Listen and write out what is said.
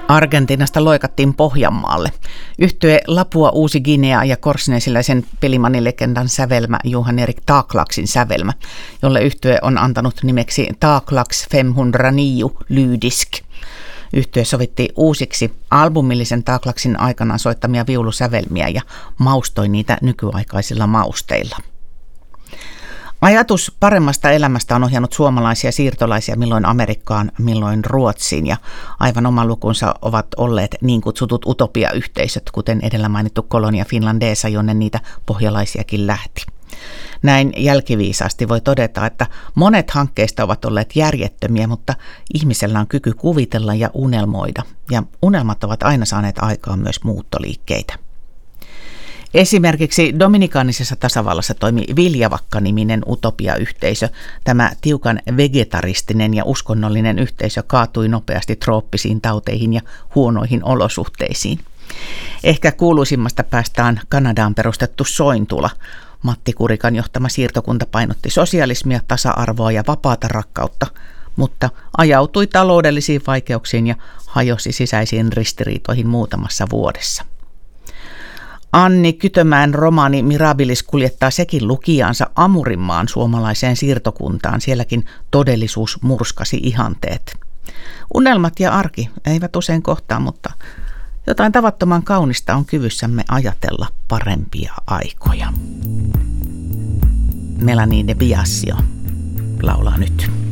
Argentiinasta loikattiin Pohjanmaalle. Yhtye Lapua Uusi-Guinea ja korsnäisiläisen pelimanilegendan sävelmä Johan-Erik Taaklaksin sävelmä, jolle yhtye on antanut nimeksi Taaklaks 509 Lydisk. Yhtye sovitti uusiksi albumillisen Taaklaksin aikanaan soittamia viulusävelmiä ja maustoi niitä nykyaikaisilla mausteilla. Ajatus paremmasta elämästä on ohjannut suomalaisia siirtolaisia milloin Amerikkaan, milloin Ruotsiin, ja aivan oman lukunsa ovat olleet niin kutsutut utopiayhteisöt, kuten edellä mainittu Kolonia Finlandesa, jonne niitä pohjalaisiakin lähti. Näin jälkiviisaasti voi todeta, että monet hankkeista ovat olleet järjettömiä, mutta ihmisellä on kyky kuvitella ja unelmoida, ja unelmat ovat aina saaneet aikaan myös muuttoliikkeitä. Esimerkiksi Dominikaanisessa tasavallassa toimi Viljavakka-niminen utopiayhteisö. Tämä tiukan vegetaristinen ja uskonnollinen yhteisö kaatui nopeasti trooppisiin tauteihin ja huonoihin olosuhteisiin. Ehkä kuuluisimmasta päästään Kanadaan perustettu Sointula. Matti Kurikan johtama siirtokunta painotti sosialismia, tasa-arvoa ja vapaata rakkautta, mutta ajautui taloudellisiin vaikeuksiin ja hajosi sisäisiin ristiriitoihin muutamassa vuodessa. Anni Kytömäen romaani Mirabilis kuljettaa sekin lukijaansa Amurinmaan suomalaiseen siirtokuntaan. Sielläkin todellisuus murskasi ihanteet. Unelmat ja arki eivät usein kohtaa, mutta jotain tavattoman kaunista on kyvyssämme ajatella parempia aikoja. Melanie de Biasio laulaa nyt.